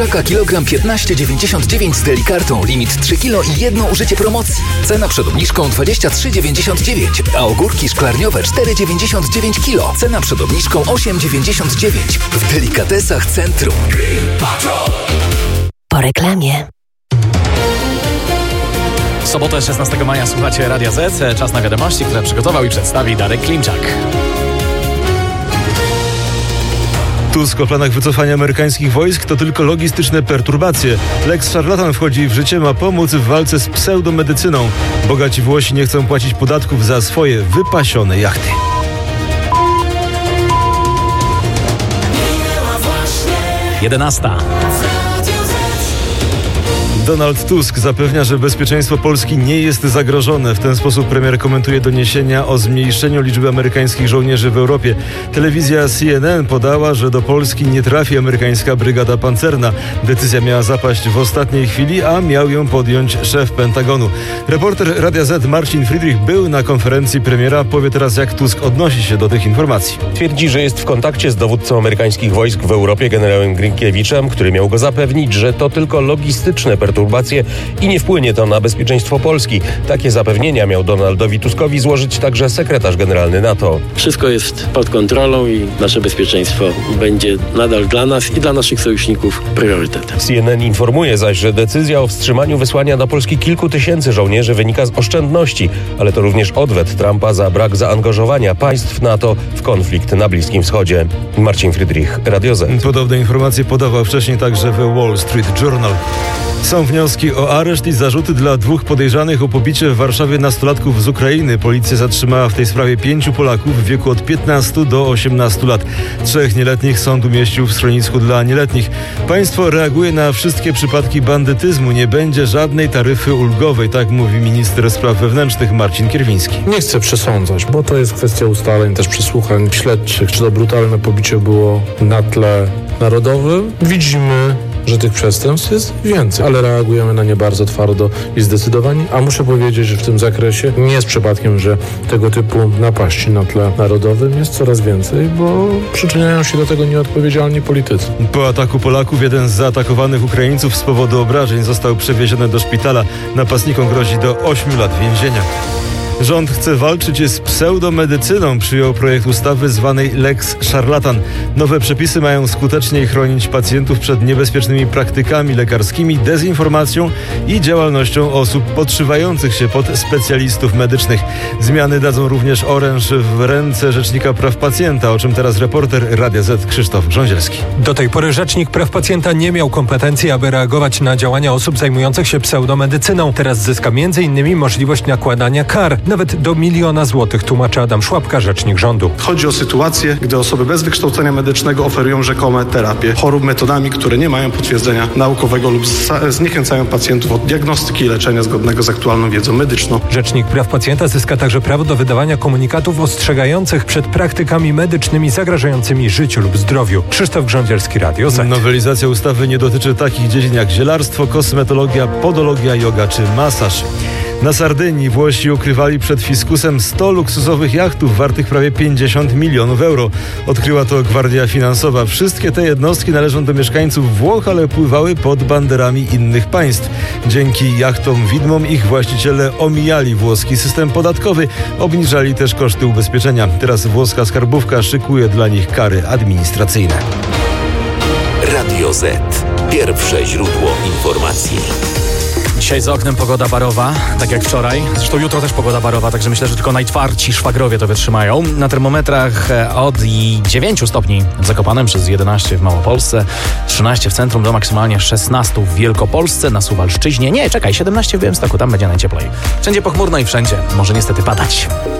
Taka kilogram 15,99 z Delikartą. Limit 3 kg i jedno użycie promocji. Cena przed obniżką 23,99, a ogórki szklarniowe 4,99 kg. Cena przed obniżką 8,99. W Delikatesach Centrum. Po reklamie. W sobotę 16 maja słuchacie Radia Z. Czas na wiadomości, które przygotował i przedstawi Darek Klimczak. Tusk o planach wycofania amerykańskich wojsk to tylko logistyczne perturbacje. Lex Szarlatan wchodzi w życie, ma pomóc w walce z pseudomedycyną. Bogaci Włosi nie chcą płacić podatków za swoje wypasione jachty. Jedenasta. Donald Tusk zapewnia, że bezpieczeństwo Polski nie jest zagrożone. W ten sposób premier komentuje doniesienia o zmniejszeniu liczby amerykańskich żołnierzy w Europie. Telewizja CNN podała, że do Polski nie trafi amerykańska brygada pancerna. Decyzja miała zapaść w ostatniej chwili, a miał ją podjąć szef Pentagonu. Reporter Radia Z Marcin Friedrich był na konferencji premiera. Powie teraz, jak Tusk odnosi się do tych informacji. Twierdzi, że jest w kontakcie z dowódcą amerykańskich wojsk w Europie, generałem Grinkiewiczem, który miał go zapewnić, że to tylko logistyczne perturbacje i nie wpłynie to na bezpieczeństwo Polski. Takie zapewnienia miał Donaldowi Tuskowi złożyć także sekretarz generalny NATO. Wszystko jest pod kontrolą i nasze bezpieczeństwo będzie nadal dla nas i dla naszych sojuszników priorytetem. CNN informuje zaś, że decyzja o wstrzymaniu wysłania do Polski kilku tysięcy żołnierzy wynika z oszczędności, ale to również odwet Trumpa za brak zaangażowania państw NATO w konflikt na Bliskim Wschodzie. Marcin Friedrich, Radio Z. Podobne informacje podawał wcześniej także The Wall Street Journal. Są wnioski o areszt i zarzuty dla 2 podejrzanych o pobicie w Warszawie nastolatków z Ukrainy. Policja zatrzymała w tej sprawie 5 Polaków w wieku od 15 do 18 lat. 3 nieletnich sąd umieścił w schronisku dla nieletnich. Państwo reaguje na wszystkie przypadki bandytyzmu. Nie będzie żadnej taryfy ulgowej, tak mówi minister spraw wewnętrznych Marcin Kierwiński. Nie chcę przesądzać, bo to jest kwestia ustaleń, też przesłuchań śledczych, czy to brutalne pobicie było na tle narodowym. Widzimy, że tych przestępstw jest więcej, ale reagujemy na nie bardzo twardo i zdecydowani, a muszę powiedzieć, że w tym zakresie nie jest przypadkiem, że tego typu napaści na tle narodowym jest coraz więcej, bo przyczyniają się do tego nieodpowiedzialni politycy. Po ataku Polaków jeden z zaatakowanych Ukraińców z powodu obrażeń został przewieziony do szpitala. Napastnikom grozi do 8 lat więzienia. Rząd chce walczyć z pseudomedycyną. Przyjął projekt ustawy zwanej Lex Szarlatan. Nowe przepisy mają skuteczniej chronić pacjentów przed niebezpiecznymi praktykami lekarskimi, dezinformacją i działalnością osób podszywających się pod specjalistów medycznych. Zmiany dadzą również oręż w ręce Rzecznika Praw Pacjenta, o czym teraz reporter Radia Z Krzysztof Grzązielski. Do tej pory Rzecznik Praw Pacjenta nie miał kompetencji, aby reagować na działania osób zajmujących się pseudomedycyną. Teraz zyska m.in. możliwość nakładania kar. Nawet do 1 000 000 złotych, tłumaczy Adam Szłapka, rzecznik rządu. Chodzi o sytuacje, gdy osoby bez wykształcenia medycznego oferują rzekome terapie chorób metodami, które nie mają potwierdzenia naukowego lub zniechęcają pacjentów od diagnostyki i leczenia zgodnego z aktualną wiedzą medyczną. Rzecznik Praw Pacjenta zyska także prawo do wydawania komunikatów ostrzegających przed praktykami medycznymi zagrażającymi życiu lub zdrowiu. Krzysztof Grządzielski, Radio Z. Nowelizacja ustawy nie dotyczy takich dziedzin jak zielarstwo, kosmetologia, podologia, joga czy masaż. Na Sardynii Włosi ukrywali przed fiskusem 100 luksusowych jachtów wartych prawie 50 milionów euro. Odkryła to Gwardia Finansowa. Wszystkie te jednostki należą do mieszkańców Włoch, ale pływały pod banderami innych państw. Dzięki jachtom widmom ich właściciele omijali włoski system podatkowy, obniżali też koszty ubezpieczenia. Teraz włoska skarbówka szykuje dla nich kary administracyjne. Radio Z. Pierwsze źródło informacji. Dzisiaj za oknem pogoda barowa, tak jak wczoraj. Zresztą jutro też pogoda barowa, także myślę, że tylko najtwardsi szwagrowie to wytrzymają. Na termometrach od 9 stopni w Zakopanem, przez 11 w Małopolsce, 13 w centrum, do maksymalnie 16 w Wielkopolsce, na Suwalszczyźnie. Nie, czekaj, 17 w Białymstoku, tam będzie najcieplej. Wszędzie pochmurno i wszędzie może niestety padać.